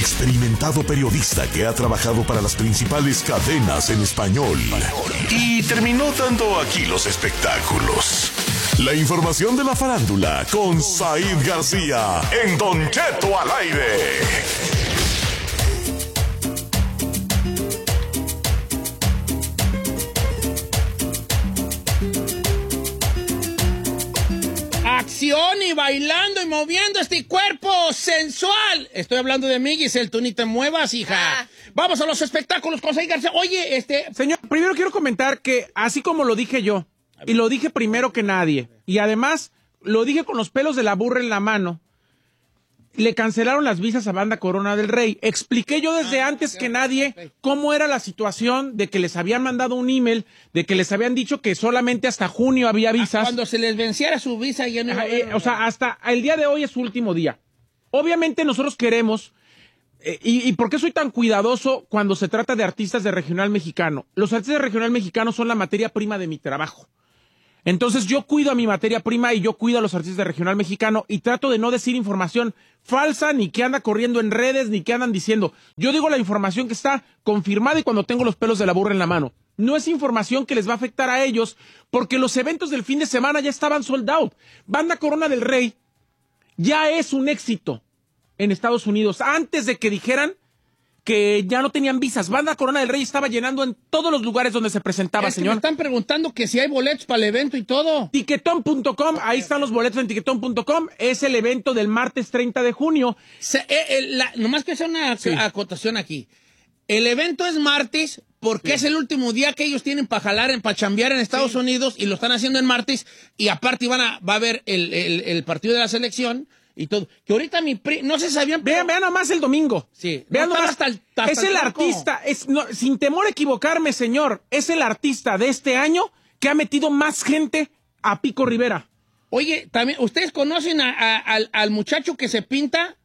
experimentado periodista que ha trabajado para las principales cadenas en español y terminó dando aquí los espectáculos. La información de la farándula con Said García en Don Cheto al aire. Acción y bailando y moviendo este cuerpo sensual. Estoy hablando de mí, Giselle, tú ni te muevas, hija. Vamos a los espectáculos con Said García. Oye, Señor, primero quiero comentar que así como lo dije yo, y lo dije primero que nadie, y además lo dije con los pelos de la burra en la mano, le cancelaron las visas a Banda Corona del Rey. Expliqué yo desde antes que nadie cómo era la situación de que les habían mandado un email, de que les habían dicho que solamente hasta junio había visas. Cuando se les venciera su visa ya no... O sea, hasta el día de hoy es su último día. Obviamente nosotros queremos... ¿Y por qué soy tan cuidadoso cuando se trata de artistas de regional mexicano? Los artistas de regional mexicano son la materia prima de mi trabajo. Entonces yo cuido a mi materia prima y yo cuido a los artistas de regional mexicano y trato de no decir información falsa, ni que anda corriendo en redes, ni que andan diciendo. Yo digo la información que está confirmada y cuando tengo los pelos de la burra en la mano. No es información que les va a afectar a ellos porque los eventos del fin de semana ya estaban sold out. Banda Corona del Rey ya es un éxito en Estados Unidos. Antes de que dijeran que ya no tenían visas, Banda Corona del Rey estaba llenando en todos los lugares donde se presentaba, señor. Me están preguntando que si hay boletos para el evento y todo. Tiquetón.com, ahí están los boletos en Tiquetón.com. Es el evento del martes 30 de junio. Nomás que hacer una acotación aquí. El evento es martes porque es el último día que ellos tienen para jalar, para chambear en Estados Unidos y lo están haciendo en martes y aparte va a haber el partido de la selección. Y todo. Que ahorita no se sabían. Vean nomás el domingo. Sí. Vean no, nomás. hasta es el artista, sin temor a equivocarme, señor, es el artista de este año que ha metido más gente a Pico Rivera. Oye, también, ¿ustedes conocen al muchacho que se pinta?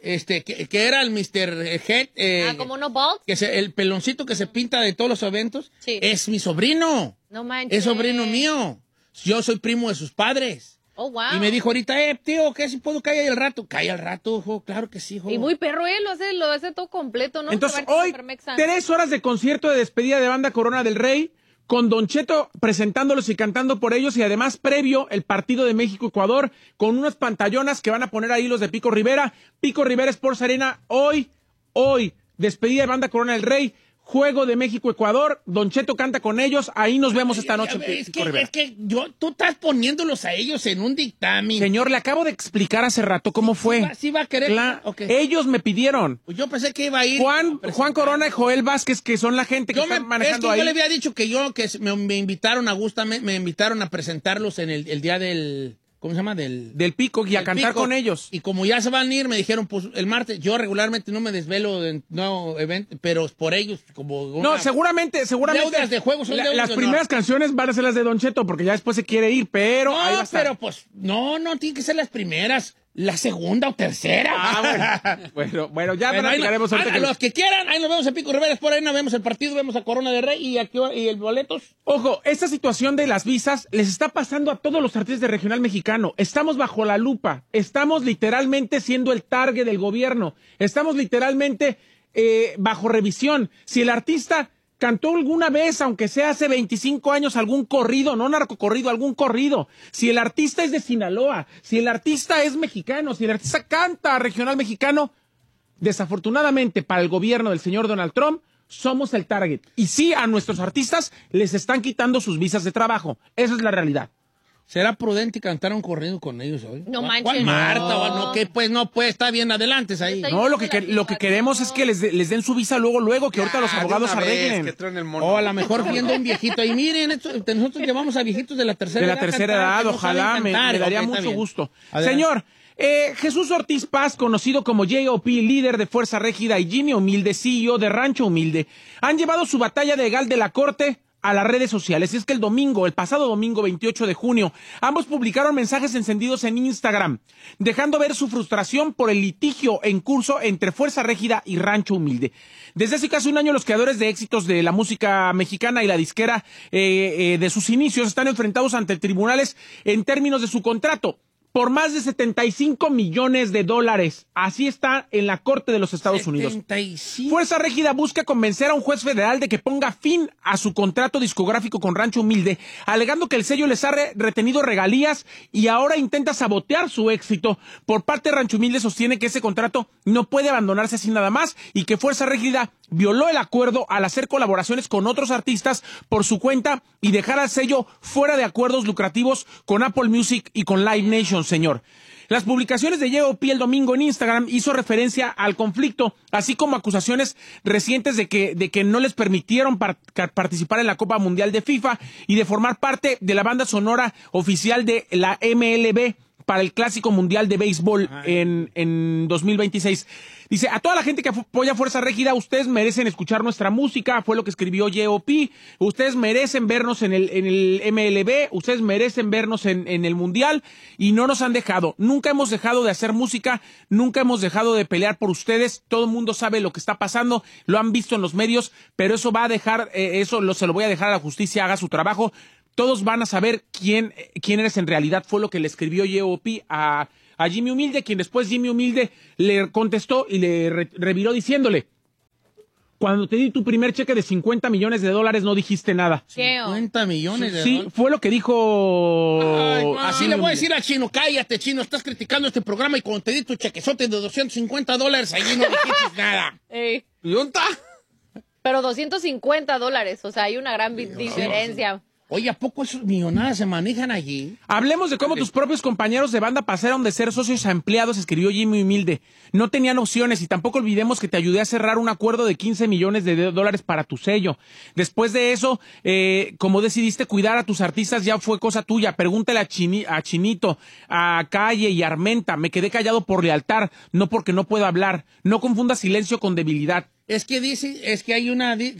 Que era el Mr. Head. ¿Como no bald? El peloncito que se pinta de todos los eventos. Sí. Es mi sobrino. No manches. Es sobrino mío. Yo soy primo de sus padres. Oh, wow. Y me dijo ahorita, tío, ¿qué si puedo caer al rato? Cae al rato, hijo, claro que sí, hijo. Y muy perro, lo hace todo completo, ¿no? Entonces, hoy, 3 horas de concierto de despedida de Banda Corona del Rey, con Don Cheto presentándolos y cantando por ellos, y además previo el partido de México-Ecuador, con unas pantallonas que van a poner ahí los de Pico Rivera. Pico Rivera Sports Arena, hoy, despedida de Banda Corona del Rey. Juego de México-Ecuador, Don Cheto canta con ellos, ahí nos vemos esta noche. Es que tú estás poniéndolos a ellos en un dictamen. Señor, le acabo de explicar hace rato cómo fue. Sí va a querer. Okay. Ellos me pidieron. Pues yo pensé que iba a ir. Juan Corona y Joel Vázquez, que son la gente que están manejando ahí. Yo le había dicho que me invitaron a Gusta, me invitaron a presentarlos en el día del... ¿Cómo se llama? Del Pico y a cantar con ellos. Y como ya se van a ir, me dijeron, pues el martes, yo regularmente no me desvelo de nuevo evento, pero por ellos, como... No, seguramente. Deudas de juegos son las primeras canciones van a ser las de Don Cheto, porque ya después se quiere ir, pero... No, ahí va a estar. Pero pues, no, tienen que ser las primeras. La segunda o tercera. Bueno, ya platicaremos ahorita. Los que quieran, ahí nos vemos en Pico Rivera, por ahí nos vemos el partido, vemos a Corona del Rey y el boletos. Ojo, esta situación de las visas les está pasando a todos los artistas de regional mexicano. Estamos bajo la lupa, estamos literalmente siendo el target del gobierno, estamos literalmente bajo revisión. Si el artista cantó alguna vez, aunque sea hace 25 años, algún corrido, no narcocorrido, algún corrido. Si el artista es de Sinaloa, si el artista es mexicano, si el artista canta regional mexicano, desafortunadamente para el gobierno del señor Donald Trump, somos el target. Y sí, a nuestros artistas les están quitando sus visas de trabajo. Esa es la realidad. ¿Será prudente cantar un corrido con ellos hoy? No manches. ¿Cuál Marta? No, que pues no puede, está bien, adelante ahí. No, lo que queremos es que les den su visa luego, que ahorita los abogados arreglen. O a lo mejor viendo un viejito ahí, miren, nosotros llevamos a viejitos de la tercera edad. De la tercera edad, ojalá, me daría mucho gusto. Adelante. Señor, Jesús Ortiz Paz, conocido como J.O.P., líder de Fuerza Régida, y Jimmy Humilde, CEO de Rancho Humilde, han llevado su batalla legal de la corte a las redes sociales. Y es que el pasado domingo 28 de junio, ambos publicaron mensajes encendidos en Instagram, dejando ver su frustración por el litigio en curso entre Fuerza Régida y Rancho Humilde. Desde hace casi un año, los creadores de éxitos de la música mexicana y la disquera de sus inicios están enfrentados ante tribunales en términos de su contrato. por más de 75 millones de dólares. Así está en la Corte de los Estados Unidos. 75. Fuerza Régida busca convencer a un juez federal de que ponga fin a su contrato discográfico con Rancho Humilde, alegando que el sello les ha retenido regalías y ahora intenta sabotear su éxito. Por parte de Rancho Humilde sostiene que ese contrato no puede abandonarse así nada más y que Fuerza Régida violó el acuerdo al hacer colaboraciones con otros artistas por su cuenta y dejar al sello fuera de acuerdos lucrativos con Apple Music y con Live Nation, señor. Las publicaciones de J.O.P. el domingo en Instagram hizo referencia al conflicto, así como acusaciones recientes de que no les permitieron participar en la Copa Mundial de FIFA y de formar parte de la banda sonora oficial de la MLB para el Clásico Mundial de Béisbol en 2026. Dice, a toda la gente que apoya Fuerza Régida, ustedes merecen escuchar nuestra música, fue lo que escribió J.O.P. Ustedes merecen vernos en el MLB, ustedes merecen vernos en el Mundial y no nos han dejado. Nunca hemos dejado de hacer música, nunca hemos dejado de pelear por ustedes. Todo el mundo sabe lo que está pasando, lo han visto en los medios, pero eso va a dejar, se lo voy a dejar a la justicia, haga su trabajo. Todos van a saber quién eres en realidad, fue lo que le escribió J.O.P. a Jimmy Humilde, quien después Jimmy Humilde le contestó y le reviró diciéndole, cuando te di tu primer cheque de 50 millones de dólares no dijiste nada. 50 millones de dólares. Sí, fue lo que dijo... Ay, así le voy a decir al Chino, cállate, Chino, estás criticando este programa y cuando te di tu chequezote de $250, allí no dijiste nada. ¿Y dónde está? Pero $250, o sea, hay una gran diferencia. Oye, ¿a poco esos millonadas se manejan allí? Hablemos de cómo tus propios compañeros de banda pasaron de ser socios a empleados, escribió Jimmy Humilde. No tenían opciones y tampoco olvidemos que te ayudé a cerrar un acuerdo de 15 millones de dólares para tu sello. Después de eso, como decidiste cuidar a tus artistas, ya fue cosa tuya. Pregúntale a Chinito, a Calle y a Armenta. Me quedé callado por lealtad, no porque no puedo hablar. No confundas silencio con debilidad. Es que hay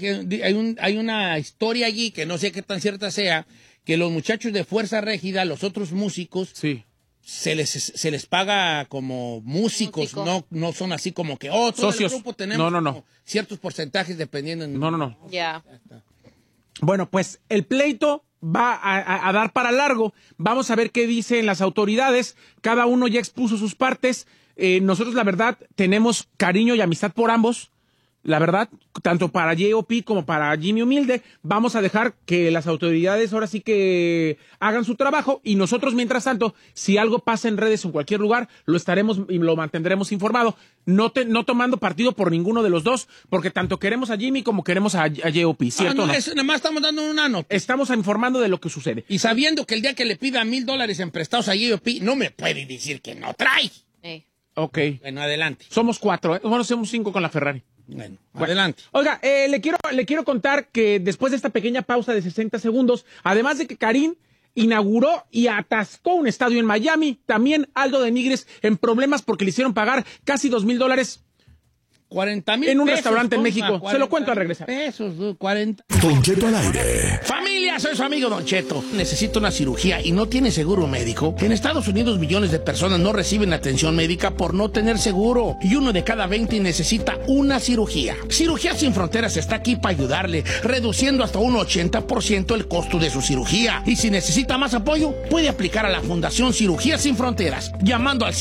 una historia allí que no sé qué tan cierta sea, que los muchachos de Fuerza Régida, los otros músicos, sí, se les paga como músicos, no son así como que socios. El grupo tenemos No. ciertos porcentajes dependiendo. No. Ya. Bueno, pues el pleito va a dar para largo. Vamos a ver qué dicen las autoridades. Cada uno ya expuso sus partes. Nosotros, la verdad, tenemos cariño y amistad por ambos. La verdad, tanto para J.O.P. como para Jimmy Humilde, vamos a dejar que las autoridades ahora sí que hagan su trabajo y nosotros, mientras tanto, si algo pasa en redes o en cualquier lugar, lo estaremos y lo mantendremos informado, no tomando partido por ninguno de los dos, porque tanto queremos a Jimmy como queremos a J.O.P., ¿cierto? No, nada más estamos dando una nota. Estamos informando de lo que sucede. Y sabiendo que el día que le pida $1,000 en prestados a J.O.P., no me puede decir que no trae. Ok. Bueno, adelante. Somos 4, Bueno, somos 5 con la Ferrari. Bueno, adelante. Oiga, le quiero contar que después de esta pequeña pausa de 60 segundos, además de que Karim inauguró y atascó un estadio en Miami, también Aldo de Nigres en problemas porque le hicieron pagar casi $2,000 $40,000 en un restaurante en México. Se lo cuento al regresar. Pesos, 40. Don Cheto al aire. Familia, soy su amigo Don Cheto. Necesito una cirugía y no tiene seguro médico. En Estados Unidos millones de personas no reciben atención médica por no tener seguro. Y 1 de cada 20 necesita una cirugía. Cirugía Sin Fronteras está aquí para ayudarle, reduciendo hasta un 80% el costo de su cirugía. Y si necesita más apoyo, puede aplicar a la Fundación Cirugía Sin Fronteras, llamando al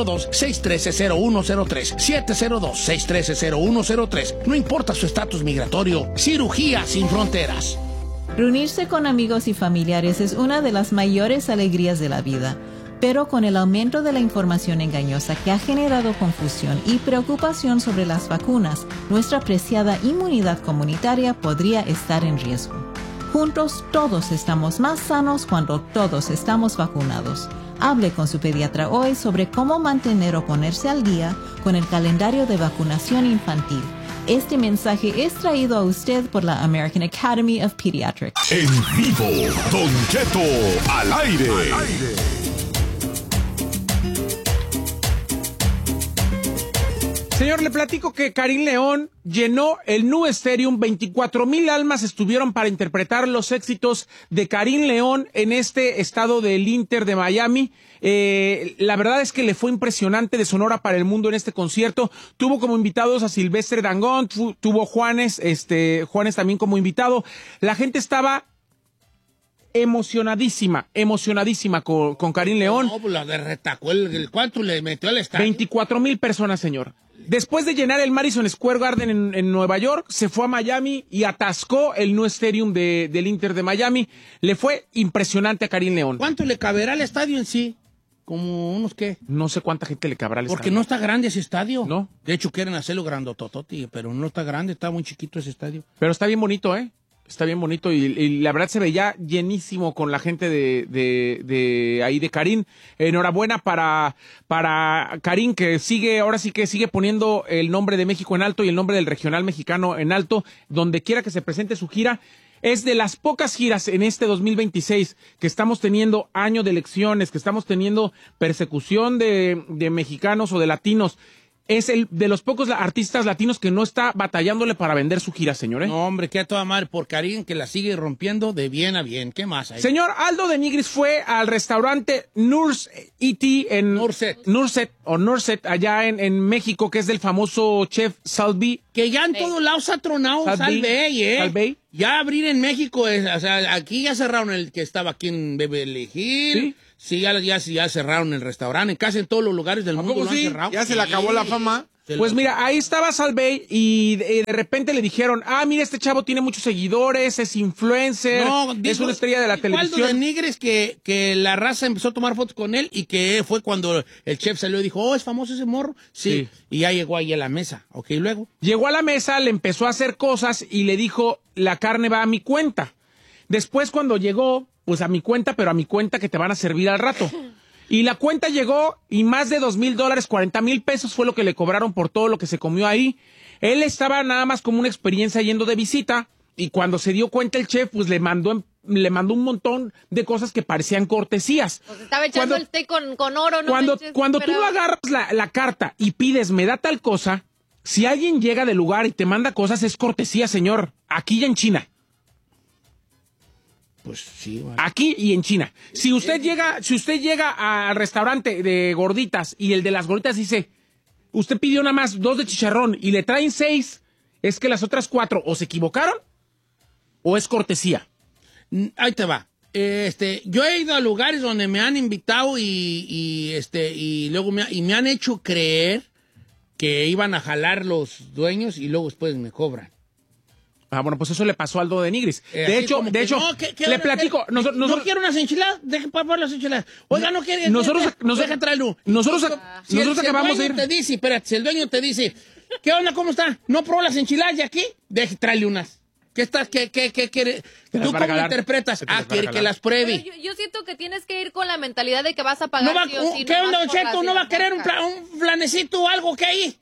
702-613-0103. 702-613-0103. No importa su estatus migratorio. Cirugía Sin Fronteras. Reunirse con amigos y familiares es una de las mayores alegrías de la vida, pero con el aumento de la información engañosa que ha generado confusión y preocupación sobre las vacunas, nuestra preciada inmunidad comunitaria podría estar en riesgo. Juntos todos estamos más sanos cuando todos estamos vacunados. Hable con su pediatra hoy sobre cómo mantener o ponerse al día con el calendario de vacunación infantil. Este mensaje es traído a usted por la American Academy of Pediatrics. En vivo, Don Cheto al aire. Señor, le platico que Karim León llenó el Nu Stadium. 24,000 almas estuvieron para interpretar los éxitos de Karim León en este estado del Inter de Miami. La verdad es que le fue impresionante, de Sonora para el Mundo en este concierto. Tuvo como invitados a Silvestre Dangond, tuvo Juanes también como invitado. La gente estaba emocionadísima con Karim León. No, pues la de retacó ¿cuánto le metió al estadio? 24,000 personas, señor. Después de llenar el Madison Square Garden en Nueva York, se fue a Miami y atascó el New Stadium del Inter de Miami. Le fue impresionante a Karim León. ¿Cuánto le caberá al estadio en sí? Como unos qué. No sé cuánta gente le cabrá al Porque estadio. no está grande ese estadio. No. De hecho, quieren hacerlo grandotototi, pero no está grande, está muy chiquito ese estadio. Pero está bien bonito, ¿eh? Está bien bonito y la verdad se veía llenísimo con la gente de ahí de Karim. Enhorabuena para Karim, que ahora sí que sigue poniendo el nombre de México en alto y el nombre del regional mexicano en alto, donde quiera que se presente su gira. Es de las pocas giras en este 2026 que estamos teniendo año de elecciones, que estamos teniendo persecución de mexicanos o de latinos. Es el de los pocos artistas latinos que no está batallándole para vender su gira, señor. No, hombre, que a toda madre por Karim, que la sigue rompiendo de bien a bien. ¿Qué más hay? Señor, Aldo de Nigris fue al restaurante Nurset en Nurset, allá en México, que es del famoso chef Salvi. Que ya en todos lados ha tronado Salvey, Salvey. Ya abrir en México, o sea, aquí ya cerraron el que estaba aquí en Beverly Hills. Sí, ya cerraron el restaurante. En casi en todos los lugares del mundo lo han cerrado. Ya se le acabó la fama. Pues mira, ahí estaba Salvey y de repente le dijeron, mira, este chavo tiene muchos seguidores, es influencer, es una estrella de la televisión. Aldo de Nigris que la raza empezó a tomar fotos con él y que fue cuando el chef salió y dijo, es famoso ese morro. Sí. Y ya llegó ahí a la mesa. Ok, luego. Llegó a la mesa, le empezó a hacer cosas y le dijo, la carne va a mi cuenta. Después cuando llegó, pues a mi cuenta, pero a mi cuenta que te van a servir al rato. Y la cuenta llegó y más de $2,000, 40,000 pesos fue lo que le cobraron por todo lo que se comió ahí. Él estaba nada más como una experiencia yendo de visita y cuando se dio cuenta el chef, pues le mandó un montón de cosas que parecían cortesías. Pues estaba echando el té con oro, ¿no? Cuando tú agarras la carta y pides, me da tal cosa, si alguien llega del lugar y te manda cosas, es cortesía, señor. Aquí y en China. Pues sí, vale. Aquí y en China. Si usted llega al restaurante de gorditas y el de las gorditas dice, usted pidió nada más 2 de chicharrón y le traen 6, es que las otras 4 o se equivocaron o es cortesía. Ahí te va. Yo he ido a lugares donde me han invitado y luego me han hecho creer que iban a jalar los dueños y luego después me cobran. Bueno, pues eso le pasó a Aldo de Nigris. De hecho, le platico. No quiero unas enchiladas, deje para las enchiladas. Oiga, no quiere. Deja traerlo. Nosotros acabamos de ir. Si el dueño te dice, ¿qué onda? ¿Cómo está? ¿No probó las enchiladas de aquí? Deje, tráele unas. ¿Qué quiere? ¿Tú cómo lo interpretas? Quiere que las pruebe. Yo siento que tienes que ir con la mentalidad de que vas a pagar. ¿Qué onda, Don Cheto? ¿No va a querer un flanecito o algo que hay?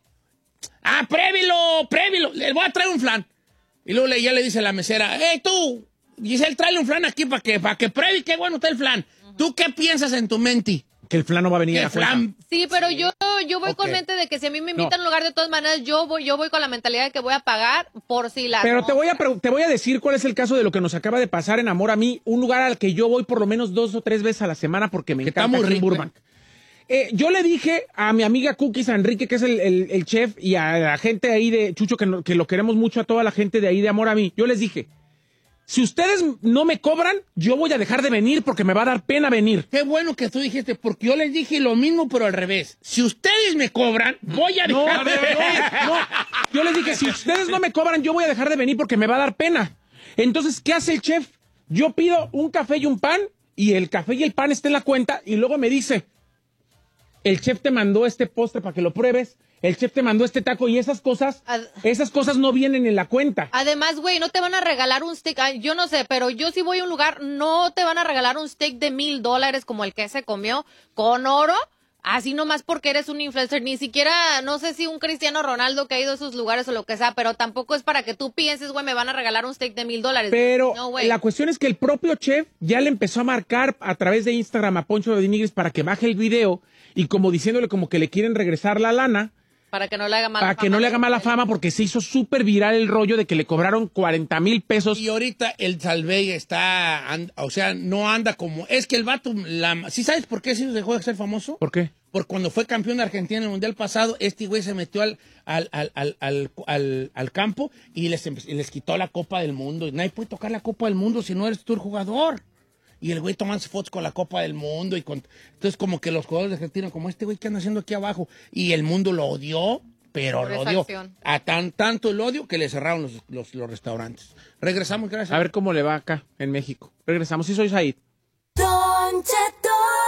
Pruébilo. Le voy a traer un flan. Y luego ya le dice a la mesera, tú, Giselle, tráele un flan aquí para que pruebe qué bueno está el flan. ¿Tú qué piensas en tu mente? Que el flan no va a venir a la flan. Sí, pero yo voy con mente de que si a mí me invitan a un lugar de todas maneras, yo voy con la mentalidad de que voy a pagar por si la. Pero te voy a decir cuál es el caso de lo que nos acaba de pasar en Amor a mí, un lugar al que yo voy por lo menos 2 o 3 veces a la semana porque me encanta muy rico, Burbank. Yo le dije a mi amiga Cookies, a Enrique, que es el chef, y a la gente ahí de Chucho, que lo queremos mucho, a toda la gente de ahí de Amor a mí, yo les dije, si ustedes no me cobran, yo voy a dejar de venir porque me va a dar pena venir. Qué bueno que tú dijiste, porque yo les dije lo mismo, pero al revés. Si ustedes me cobran, voy a dejar de venir. No, yo les dije, si ustedes no me cobran, yo voy a dejar de venir porque me va a dar pena. Entonces, ¿qué hace el chef? Yo pido un café y un pan, y el café y el pan está en la cuenta, y luego me dice, el chef te mandó este postre para que lo pruebes, el chef te mandó este taco y esas cosas no vienen en la cuenta. Además, güey, no te van a regalar un steak, yo no sé, pero yo si voy a un lugar, no te van a regalar un steak de $1,000 como el que se comió con oro, así nomás porque eres un influencer, ni siquiera, no sé si un Cristiano Ronaldo que ha ido a esos lugares o lo que sea, pero tampoco es para que tú pienses, güey, me van a regalar un steak de $1,000. Pero no, la cuestión es que el propio chef ya le empezó a marcar a través de Instagram a Poncho de Nigris para que baje el video y como diciéndole como que le quieren regresar la lana. Para que no le haga mala fama. Para que no le haga mala fama porque se hizo súper viral el rollo de que le cobraron 40,000 pesos. Y ahorita el Salvey no anda como... Es que el vato... ¿Sí sabes por qué se dejó de ser famoso? ¿Por qué? Porque cuando fue campeón de Argentina en el Mundial pasado, este güey se metió al campo y les quitó la Copa del Mundo. Y nadie puede tocar la Copa del Mundo si no eres tú el jugador. y el güey tomándose fotos con la Copa del Mundo. Entonces, como que los jugadores de Argentina, como este güey que anda haciendo aquí abajo, y el mundo lo odió, pero lo odió a tanto el odio que le cerraron los restaurantes. Regresamos, gracias. A ver cómo le va acá en México. Regresamos. Sí, soy Said. Don Cheto.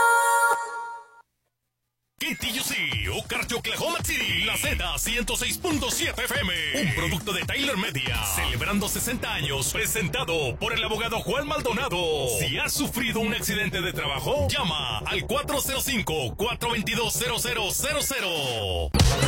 KTUC, Okarche, Oklahoma City, la Z106.7 FM, un producto de Tyler Media, celebrando 60 años, presentado por el abogado Juan Maldonado. Si has sufrido un accidente de trabajo, llama al 405-422-0000.